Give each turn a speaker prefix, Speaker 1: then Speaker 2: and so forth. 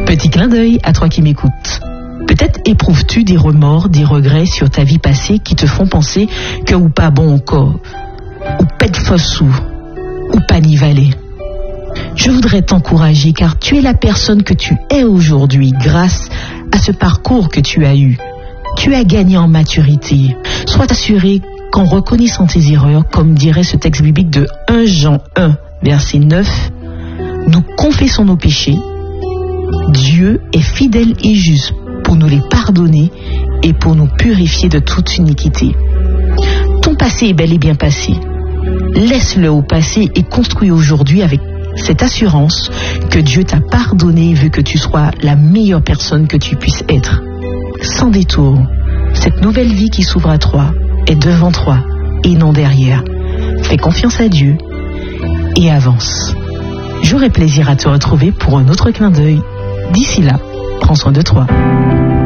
Speaker 1: Petit clin d'œil à toi qui m'écoutes. Peut-être éprouves-tu des remords, des regrets sur ta vie passée qui te font penser que ou pas bon encore, ou pète fausse ou pas ni valet. Je voudrais t'encourager car tu es la personne que tu es aujourd'hui grâce à ce parcours que tu as eu. Tu as gagné en maturité. Sois assuré qu'en reconnaissant tes erreurs, comme dirait ce texte biblique de 1 Jean 1, verset 9, nous confessons nos péchés. Dieu est fidèle et juste pour nous les pardonner et pour nous purifier de toute iniquité. Ton passé est bel et bien passé. Laisse-le au passé et construis aujourd'hui avec cette assurance que Dieu t'a pardonné vu que tu sois la meilleure personne que tu puisses être. Sans détour, cette nouvelle vie qui s'ouvre à toi est devant toi et non derrière. Fais confiance à Dieu et avance. J'aurai plaisir à te retrouver pour un autre clin d'œil. D'ici là, prends soin de toi.